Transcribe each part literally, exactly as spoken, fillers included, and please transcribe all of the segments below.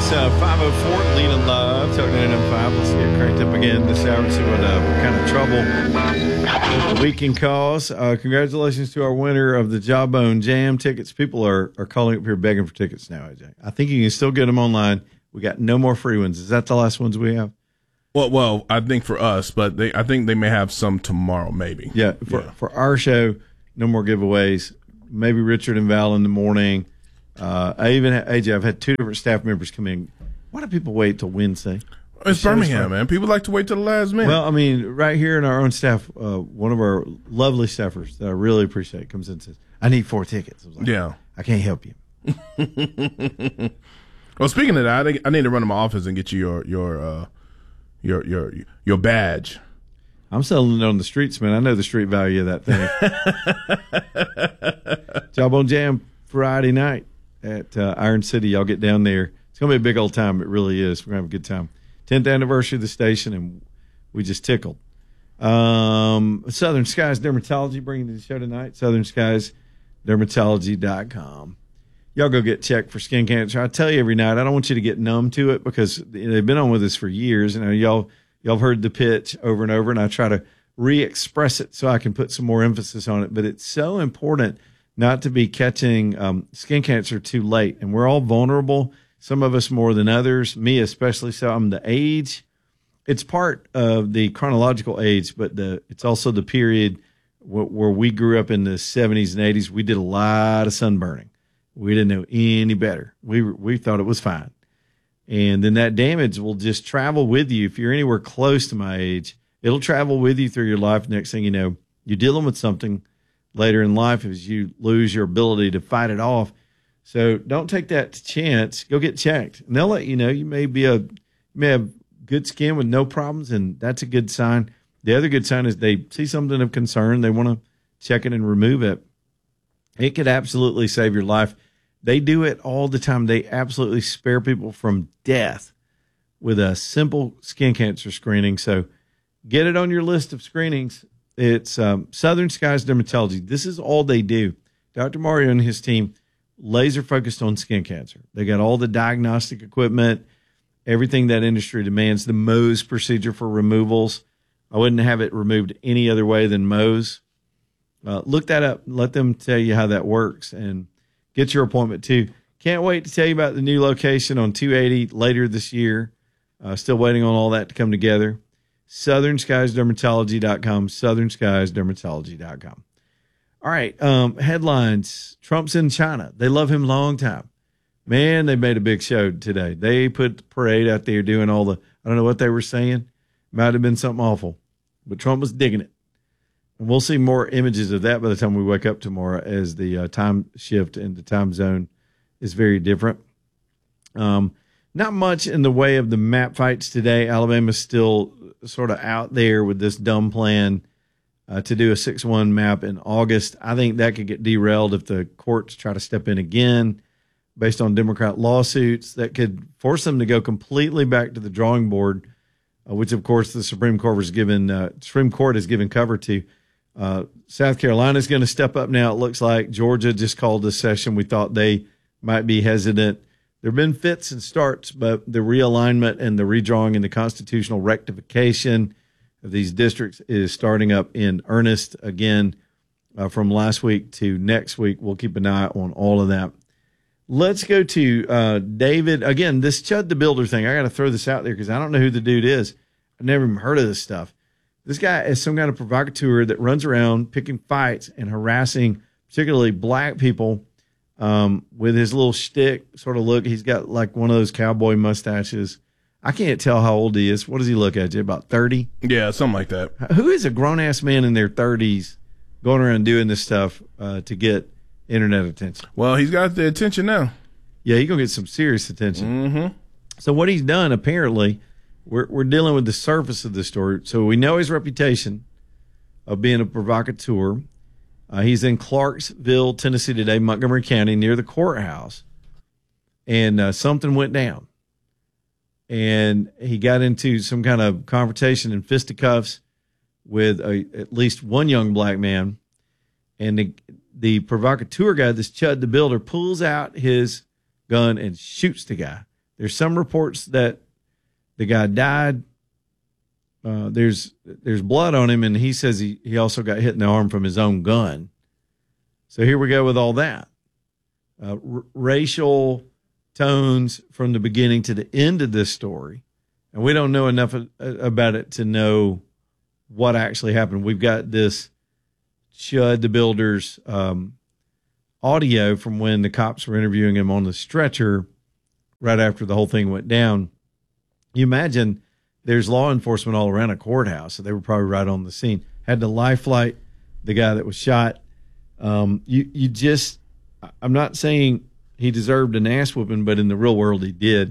It's uh, five oh four, Leland Live, talking to N M five. Let's get cranked up again this hour and see what, uh, what kind of trouble we can cause. Uh, congratulations to our winner of the Jawbone Jam tickets. People are, are calling up here begging for tickets now, A J. I think you can still get them online. We got no more free ones. Is that the last ones we have? Well, well, I think for us, but they, I think they may have some tomorrow, maybe. Yeah, for, yeah. for our show, no more giveaways. Maybe Richard and Val in the morning. Uh, I even A J, I've had two different staff members come in. Why do people wait till Wednesday? It's Birmingham, man. People like to wait till the last minute. Well, I mean, right here in our own staff, uh, one of our lovely staffers that I really appreciate comes in and says, "I need four tickets." I was like, yeah, I can't help you. Well, speaking of that, I need to run to my office and get you your your uh, your your your badge. I'm selling it on the streets, man. I know the street value of that thing. Jawbone Jam Friday night at uh, Iron City. Y'all get down there. It's going to be a big old time. It really is. We're going to have a good time. tenth anniversary of the station, and we just tickled. Um, Southern Skies Dermatology bringing you the show tonight. southern skies dermatology dot com. Y'all go get checked for skin cancer. I tell you every night, I don't want you to get numb to it because they've been on with us for years. You know, y'all, y'all have heard the pitch over and over, and I try to re-express it so I can put some more emphasis on it. But it's so important not to be catching um, skin cancer too late. And we're all vulnerable, some of us more than others, me especially. So I'm the age. It's part of the chronological age, but the it's also the period wh- where we grew up in the seventies and eighties. We did a lot of sunburning. We didn't know any better. We we thought it was fine. And then that damage will just travel with you. If you're anywhere close to my age, it'll travel with you through your life. Next thing you know, you're dealing with something later in life as you lose your ability to fight it off. So don't take that chance. Go get checked. And they'll let you know you may be a you may have good skin with no problems, and that's a good sign. The other good sign is they see something of concern. They want to check it and remove it. It could absolutely save your life. They do it all the time. They absolutely spare people from death with a simple skin cancer screening. So get it on your list of screenings. It's um, Southern Skies Dermatology. This is all they do. Doctor Mario and his team, laser focused on skin cancer. They got all the diagnostic equipment, everything that industry demands. The Mohs procedure for removals. I wouldn't have it removed any other way than Mohs. Uh, look that up. Let them tell you how that works and get your appointment too. Can't wait to tell you about the new location on two eighty later this year. Uh, still waiting on all that to come together. southern skies dermatology dot com, southern skies dermatology dot com. All right, um, headlines. Trump's in China. They love him long time. Man, they made a big show today. They put the parade out there doing all the, I don't know what they were saying. Might have been something awful, but Trump was digging it. And we'll see more images of that by the time we wake up tomorrow as the uh, time shift in the time zone is very different. Um, not much in the way of the map fights today. Alabama's still sort of out there with this dumb plan uh, to do a six one map in August. I think that could get derailed if the courts try to step in again based on Democrat lawsuits. That could force them to go completely back to the drawing board, uh, which, of course, the Supreme Court has given, uh, Supreme Court has given cover to. Uh, South Carolina is going to step up now, it looks like. Georgia just called this session. We thought they might be hesitant. There have been fits and starts, but the realignment and the redrawing and the constitutional rectification of these districts is starting up in earnest again uh, from last week to next week. We'll keep an eye on all of that. Let's go to uh, David. Again, this Chud the Builder thing, I got to throw this out there because I don't know who the dude is. I've never even heard of this stuff. This guy is some kind of provocateur that runs around picking fights and harassing particularly black people um, with his little shtick sort of look. He's got like one of those cowboy mustaches. I can't tell how old he is. What does he look at, you? About thirty? Yeah, something like that. Who is a grown-ass man in their thirties going around doing this stuff uh, to get internet attention? Well, he's got the attention now. Yeah, he's going to get some serious attention. Mm-hmm. So what he's done, apparently, we're we're dealing with the surface of the story. So we know his reputation of being a provocateur. Uh, he's in Clarksville, Tennessee today, Montgomery County, near the courthouse. And uh, something went down. And he got into some kind of confrontation and fisticuffs with a, at least one young black man. And the, the provocateur guy, this Chud the Builder, pulls out his gun and shoots the guy. There's some reports that the guy died. Uh, there's there's blood on him, and he says he, he also got hit in the arm from his own gun. So here we go with all that. Uh, r- racial tones from the beginning to the end of this story. And we don't know enough of, uh, about it to know what actually happened. We've got this Chud the Builder's um, audio from when the cops were interviewing him on the stretcher right after the whole thing went down. You imagine there's law enforcement all around a courthouse, so they were probably right on the scene. Had to life flight the guy that was shot. Um, you, you just, I'm not saying he deserved an ass whooping, but in the real world he did.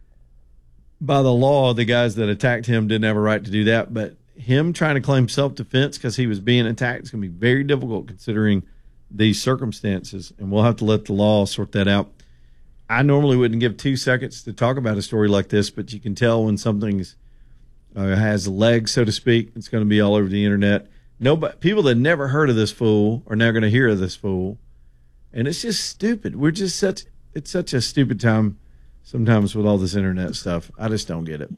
By the law, the guys that attacked him didn't have a right to do that, but him trying to claim self-defense because he was being attacked is going to be very difficult considering these circumstances, and we'll have to let the law sort that out. I normally wouldn't give two seconds to talk about a story like this, but you can tell when something's uh, has legs, so to speak. It's going to be all over the internet. Nobody, people that never heard of this fool are now going to hear of this fool, and it's just stupid. We're just such it's such a stupid time sometimes with all this internet stuff. I just don't get it.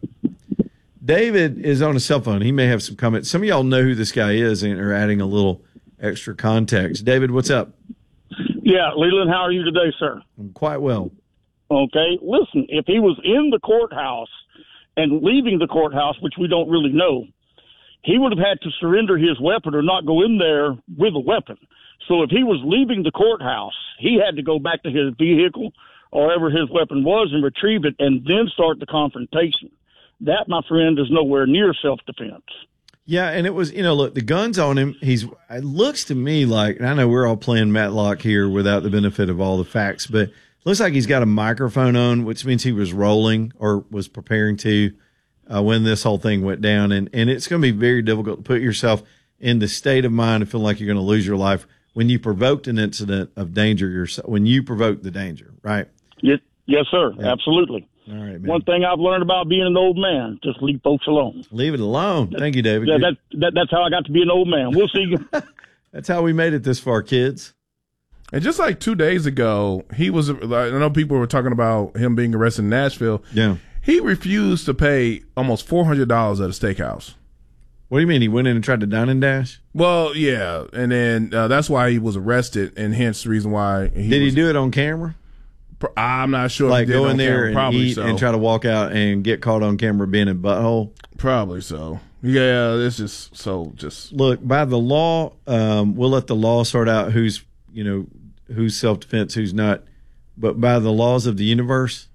David is on a cell phone. He may have some comments. Some of y'all know who this guy is and are adding a little extra context. David, what's up? Yeah, Leland, how are you today, sir? I'm quite well. Okay, listen, if he was in the courthouse and leaving the courthouse, which we don't really know, he would have had to surrender his weapon or not go in there with a weapon. So if he was leaving the courthouse, he had to go back to his vehicle or wherever his weapon was and retrieve it and then start the confrontation. That, my friend, is nowhere near self-defense. Yeah, and it was, you know, look, the gun's on him. He's, it looks to me like, and I know we're all playing Matlock here without the benefit of all the facts, but it looks like he's got a microphone on, which means he was rolling or was preparing to uh, when this whole thing went down. And, and it's going to be very difficult to put yourself in the state of mind of feeling like you're going to lose your life when you provoked an incident of danger yourself, when you provoked the danger, right? Yes, yes sir. Yeah. Absolutely. All right, man. One thing I've learned about being an old man, just leave folks alone. Leave it alone. Thank you, David. Yeah, that, that, that's how I got to be an old man. We'll see you. That's how we made it this far, kids. And just like two days ago, he was, I know people were talking about him being arrested in Nashville. Yeah. He refused to pay almost four hundred dollars at a steakhouse. What do you mean? He went in and tried to dine and dash? Well, yeah. And then uh, that's why he was arrested, and hence the reason why. He Did was, he do it on camera? I'm not sure. Like if he go did in on there camera. and Probably eat so. and try to walk out and get caught on camera being a butthole? Probably so. Yeah, it's just so just. Look, by the law, um, we'll let the law sort out who's, you know, who's self-defense, who's not. But by the laws of the universe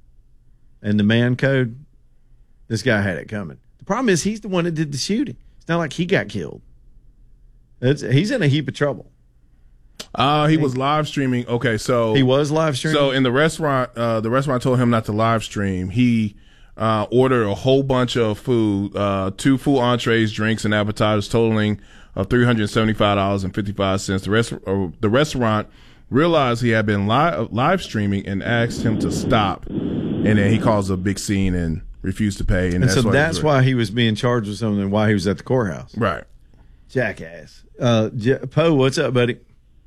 and the man code, this guy had it coming. The problem is he's the one that did the shooting. It's not like he got killed. It's, he's in a heap of trouble. Uh, he was live streaming. Okay, so He was live streaming? So in the restaurant, uh, the restaurant told him not to live stream. He uh, ordered a whole bunch of food, uh, two full entrees, drinks, and appetizers, totaling of three hundred seventy-five dollars and fifty-five cents. The rest, uh, the restaurant realized he had been live live streaming and asked him to stop, and then he caused a big scene and refused to pay. And, And that's so why that's he was, why he was being charged with something, why he was at the courthouse. right. Jackass. Uh, J- Poe, what's up, buddy?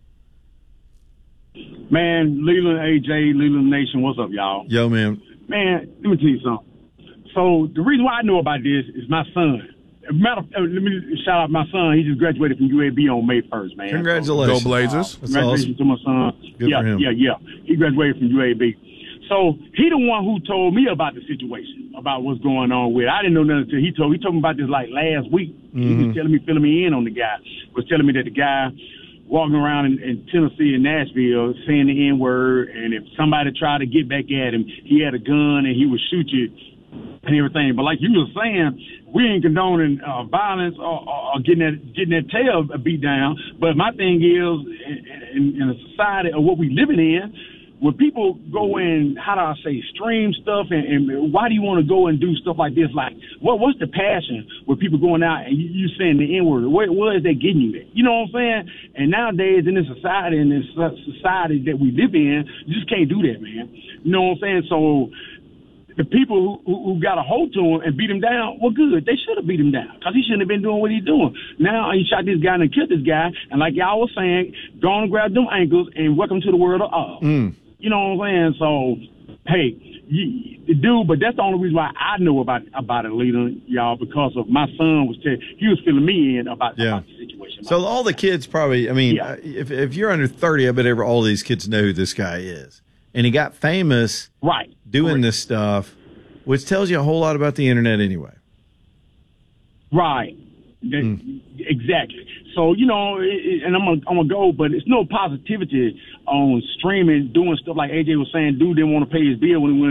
Man, Leland, A J, Leland Nation, what's up, y'all? Yo, man. Man, let me tell you something. So the reason why I know about this is my son. Matter of, uh, let me shout out my son. He just graduated from U A B on May first, man. Congratulations. Go Blazers. That's Congratulations awesome. to my son. Good yeah, for him. yeah, yeah. He graduated from U A B. So he the one who told me about the situation, about what's going on with it. I didn't know nothing until he told he told me about this like last week. Mm-hmm. He was telling me, filling me in on the guy. Was telling me that the guy walking around in, in Tennessee and Nashville saying the N-word, and if somebody tried to get back at him, he had a gun and he would shoot you and everything. But like you were saying, we ain't condoning uh, violence or, or, or getting that getting that tail beat down. But my thing is, in, in, in a society of what we living in, when people go in, how do I say, stream stuff, and, and why do you want to go and do stuff like this? Like, what what's the passion with people going out and you, you saying the N-word? Where, where is they getting you at? You know what I'm saying? And nowadays in this society, in this society that we live in, you just can't do that, man. You know what I'm saying? So the people who, who got a hold to him and beat him down, well, good. They should have beat him down because he shouldn't have been doing what he's doing. Now he shot this guy and killed this guy. And like y'all was saying, go on and grab them ankles and welcome to the world of all. Mm. You know what I'm saying? So, hey, you do, but that's the only reason why I know about about it, Leader, y'all, because of my son was telling, he was filling me in about, yeah. about the situation. So all the kids probably, I mean, Yeah. if if you're under thirty, I bet ever all these kids know who this guy is. And he got famous right doing Correct. this stuff, which tells you a whole lot about the internet anyway. Right. That, Mm. Exactly. So, you know, it, it, and I'm gonna, I'm gonna go, but it's no positivity on streaming, doing stuff like A J was saying. Dude didn't want to pay his bill when he went